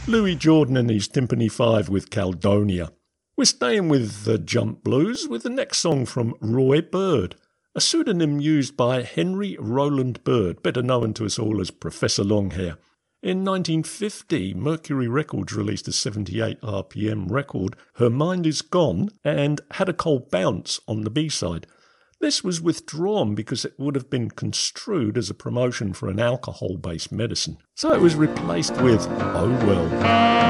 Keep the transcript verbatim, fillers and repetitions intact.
Louis Jordan and his Timpani Five with Caledonia. We're staying with the Jump Blues with the next song from Roy Bird, a pseudonym used by Henry Roland Bird, better known to us all as Professor Longhair. In nineteen fifty, Mercury Records released a seventy-eight R P M record, Her Mind Is Gone, and Had a Cold Bounce on the B-side. This was withdrawn because it would have been construed as a promotion for an alcohol-based medicine. So it was replaced with Oh Well.